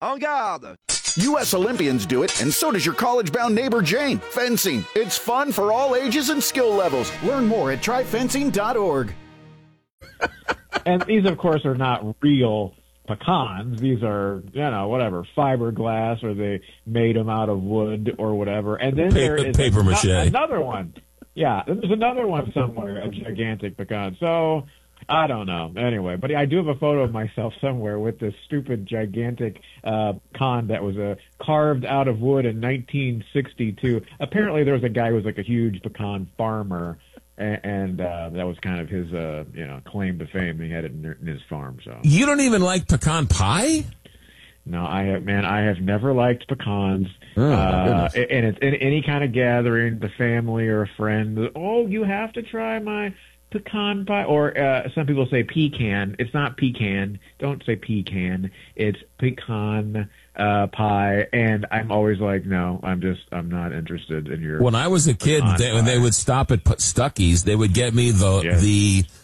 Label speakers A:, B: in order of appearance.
A: En garde!
B: U.S. Olympians do it, and so does your college-bound neighbor Jane. Fencing. It's fun for all ages and skill levels. Learn more at tryfencing.org.
C: And these, of course, are not real pecans. These are, whatever, fiberglass, or they made them out of wood or whatever. And then there is
D: paper mache.
C: Another one. Yeah, there's another one somewhere, a gigantic pecan. So, I don't know. Anyway, but I do have a photo of myself somewhere with this stupid, gigantic pecan that was carved out of wood in 1962. Apparently, there was a guy who was like a huge pecan farmer, and that was kind of his, claim to fame. He had it in his farm. So
D: you don't even like pecan pie?
C: No, I have never liked pecans.
D: Oh,
C: and it's in any kind of gathering, the family or a friend. Oh, you have to try my pecan pie, or some people say pecan. It's not pecan. Don't say pecan. It's pecan pie. And I'm always like, no, I'm not interested in your.
D: When I was a kid, when they would stop at Stuckey's, they would get me the